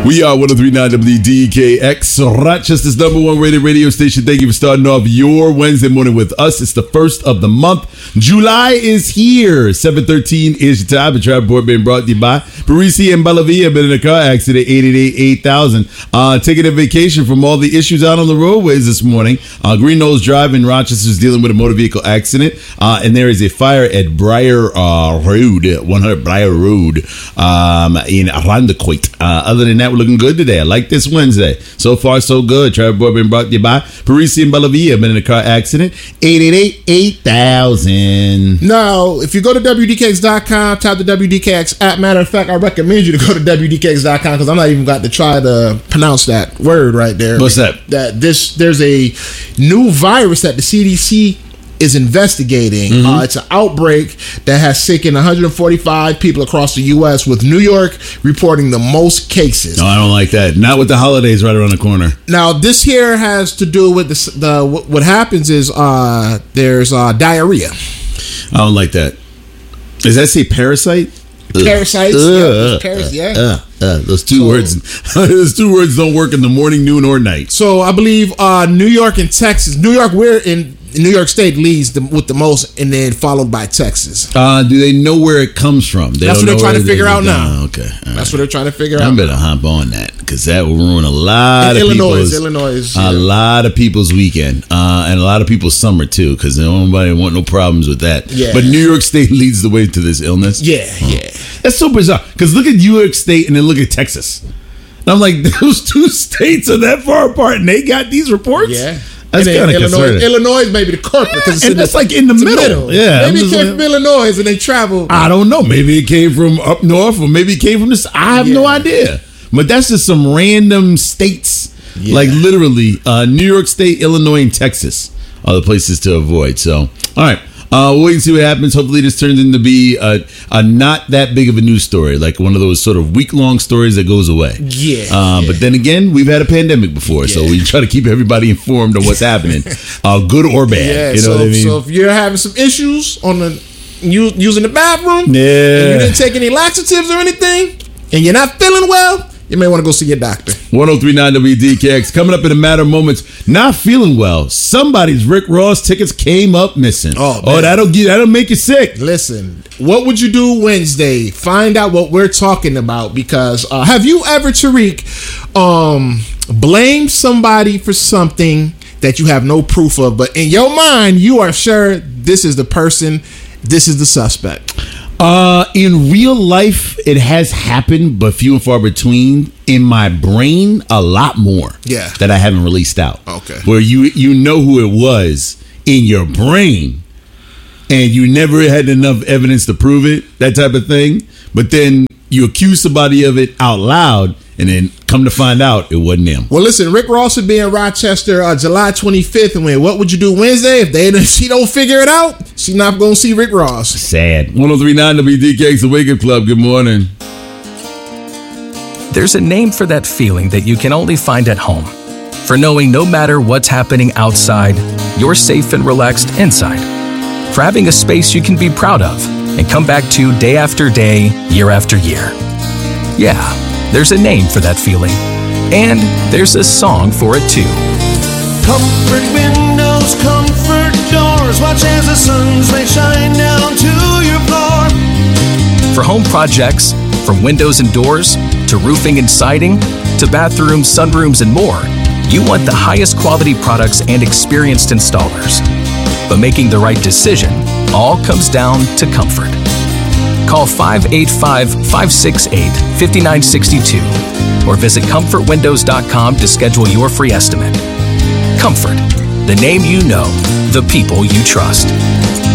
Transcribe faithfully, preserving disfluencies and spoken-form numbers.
We are one oh three point nine W D K X, Rochester's number one rated radio station. Thank you for starting off your Wednesday morning with us. It's the first of the month. July is here. seven thirteen is your time. The trap report being brought to you by Parisi and Bellavia. Been in a car accident, eight eight eight, eight thousand. Uh, taking a vacation from all the issues out on the roadways this morning. Uh, Green Nose Drive in Rochester is dealing with a motor vehicle accident. Uh, and there is a fire at Briar uh, Road, one hundred Briar Road um, in Arandacoit. Uh, other than that, we're looking good today. I like this Wednesday. So far, so good. Traffic Board been brought to you by Parisi and Bellavia. Been in a car accident. eight eight eight, eight thousand. Now, if you go to W D K X dot com, type the W D K X app. Matter of fact, I recommend you to go to W D K X dot com because I'm not even got to try to pronounce that word right there. What's that? That this there's a new virus that the C D C is investigating. Mm-hmm. Uh, it's an outbreak that has sickened one hundred forty-five people across the U S, with New York reporting the most cases. No, I don't like that. Not with the holidays right around the corner. Now, this here has to do with the, the what happens is uh, there's uh, diarrhea. I don't like that. Does that say parasite? Parasites, uh, yeah, paras- yeah. Uh, uh, those two so, words, those two words don't work in the morning, noon, or night. So I believe uh, New York and Texas. New York, we're in. New York State leads the, with the most, and then followed by Texas. Uh, do they know where it comes from? They That's don't what they're know trying to they- figure they- out now. Oh, okay, all That's right. what they're trying to figure I out. better hop on that because that will ruin a lot In of Illinois, people's Illinois, a yeah. lot of people's weekend uh, and a lot of people's summer too, because nobody want no problems with that. Yeah. But New York State leads the way to this illness. Yeah, yeah. That's so bizarre. Because look at New York State and then look at Texas. And I'm like, those two states are that far apart, and they got these reports. Yeah. That's And then kind of Illinois, concerning. Illinois is maybe the corporate because it's And in that's the, like in the it's middle. Yeah, I'm maybe it just came like- from Illinois and they traveled. I don't know. Maybe it came from up north, or maybe it came from this. I have no Yeah. idea. But that's just some random states, Yeah. like literally uh, New York State, Illinois, and Texas are the places to avoid. So, all right. Uh, we'll wait and see what happens. Hopefully, this turns into be a, a not that big of a news story, like one of those sort of week long stories that goes away. Yeah, Uh, yeah. But then again, we've had a pandemic before, so Yeah. we try to keep everybody informed on what's happening, uh, good or bad. Yeah, you know so, what I mean? so if you're having some issues on the you, using the bathroom, Yeah. and you didn't take any laxatives or anything, and you're not feeling well, you may want to go see your doctor. one oh three point nine W D K X. Coming up in a matter of moments. Not feeling well. Somebody's Rick Ross tickets came up missing. Oh, oh man. that'll get that'll make you sick. Listen, what would you do Wednesday? Find out what we're talking about because uh, have you ever, Tariq, um, blamed somebody for something that you have no proof of, but in your mind you are sure this is the person, this is the suspect? Uh, in real life, it has happened, but few and far between. In my brain, a lot more. Yeah. That I haven't released out. Okay. Where you you know who it was in your brain, and you never had enough evidence to prove it, that type of thing. But then you accuse somebody of it out loud, and then come to find out it wasn't them. Well, listen, Rick Ross will be in Rochester uh, July twenty-fifth, and when what would you do Wednesday if they she don't figure it out? She's not gonna see Rick Ross. Sad. one oh three point nine W D K X, the Wake Up Club. Good morning. There's a name for that feeling that you can only find at home. For knowing no matter what's happening outside, you're safe and relaxed inside. For having a space you can be proud of and come back to day after day, year after year. Yeah, there's a name for that feeling. And there's a song for it too. Comfort windows, comfort doors. Watch as the sun's rays shine down to your floor. For home projects, from windows and doors, to roofing and siding, to bathrooms, sunrooms, and more, you want the highest quality products and experienced installers. But making the right decision all comes down to comfort. Call five eight five, five six eight, five nine six two or visit comfort windows dot com to schedule your free estimate. Comfort, the name you know, the people you trust.